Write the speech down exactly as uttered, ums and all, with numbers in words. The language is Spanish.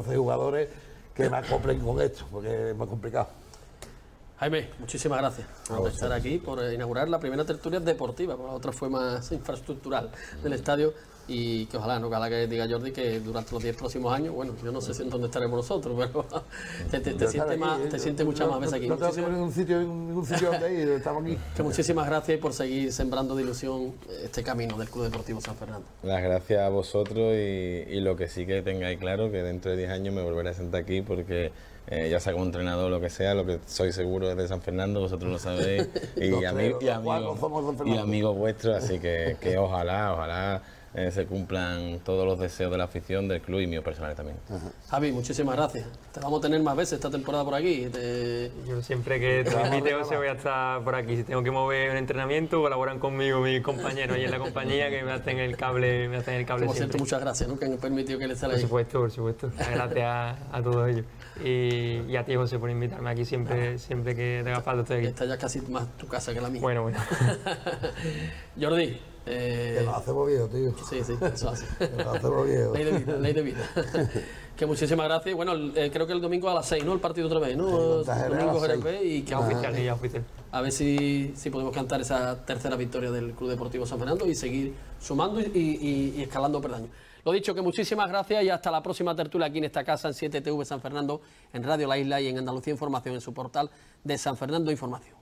seis jugadores que me acoplen con esto, porque es más complicado. Jaime, muchísimas gracias por estar aquí, por inaugurar la primera tertulia deportiva, porque la otra fue más infraestructural del estadio, y que ojalá, no ojalá que diga Jordi que durante los diez próximos años, bueno, yo no sé en dónde estaremos nosotros, pero te, te, te sientes más, te sientes muchas más veces aquí. No tengo que ir en ningún sitio, en ningún sitio donde ir, estamos aquí. Que muchísimas gracias por seguir sembrando de ilusión este camino del Club Deportivo San Fernando. Las gracias a vosotros y, y lo que sí que tengáis claro, que dentro de diez años me volveré a sentar aquí porque eh, ya sea como entrenador o lo que sea, lo que soy seguro es de San Fernando, vosotros lo sabéis, y, ami y, amigos, y amigos vuestros, así que, que ojalá, ojalá eh, se cumplan todos los deseos de la afición, del club y míos personales también. Ajá. Javi, muchísimas gracias. Te vamos a tener más veces esta temporada por aquí. Te... Yo siempre que te invite, José, voy a estar por aquí. Si tengo que mover un entrenamiento, colaboran conmigo mis compañeros y en la compañía que me hacen el cable, me hacen el cable. Por cierto, muchas gracias, ¿no? Que han permitido que le esté ahí. Por supuesto, por supuesto. Gracias a, a todos ellos. Y, y a ti, José, por invitarme aquí siempre, siempre que te haga falta estoy aquí. Esta ya casi más tu casa que la mía. Bueno, bueno. Jordi. Eh... Que nos hacemos viejos, tío. Sí, sí, eso hace. Que nos hacemos viejos. Ley de vida, ley de vida. Que muchísimas gracias. Bueno, eh, creo que el domingo a las seis, ¿no? El partido otra vez, ¿no? Sí, domingo Jerez B y que oficial, ya oficial. A ver si, si podemos cantar esa tercera victoria del Club Deportivo San Fernando y seguir sumando y, y, y escalando peldaños. Lo dicho, que muchísimas gracias y hasta la próxima tertulia aquí en esta casa en siete T V San Fernando, en Radio La Isla y en Andalucía Información, en su portal de San Fernando Información.